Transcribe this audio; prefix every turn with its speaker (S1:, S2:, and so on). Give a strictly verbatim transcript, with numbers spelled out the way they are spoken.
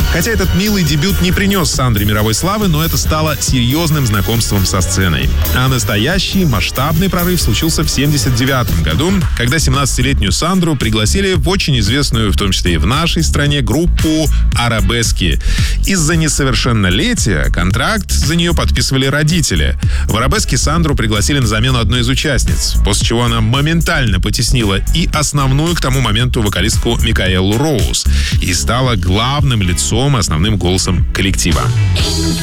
S1: Хотя этот милый дебют не принес Сандре мировой славы, но это стало серьезным знакомством со сценой. А настоящий масштабный прорыв случился в семьдесят девятом году, когда семнадцатилетнюю Сандру пригласили в очень известную, в том числе и в нашей стране, группу «Арабески». Из-за несовершеннолетия контракт за нее подписывали родители. В «Арабески» Сандру пригласили на замену одной из участниц, после чего она моментально потеснила и основную к тому моменту вокалистку Микаэлу Роуз и стала главным лицом, основным голосом коллектива.